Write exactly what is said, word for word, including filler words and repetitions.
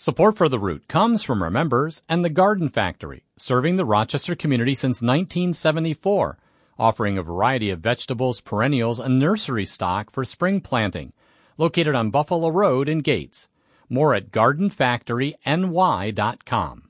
Support for The Root comes from our members and the Garden Factory, serving the Rochester community since nineteen seventy-four, offering a variety of vegetables, perennials, and nursery stock for spring planting. Located on Buffalo Road in Gates. More at garden factory n y dot com.